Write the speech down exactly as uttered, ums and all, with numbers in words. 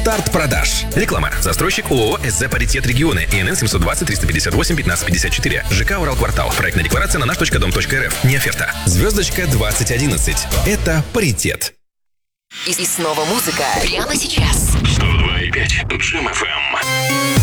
Старт продаж. Реклама. Застройщик ООО СЗ «Паритет Регионы». ИНН семьсот двадцать триста пятьдесят восемь пятнадцать пятьдесят четыре. ЖК «Уралквартал». Проектная декларация на наш точка дом точка РФ. Не оферта. Звездочка двадцать одиннадцать. Это «Паритет». И, и снова музыка. Прямо сейчас. сто два и пять Джем эф эм.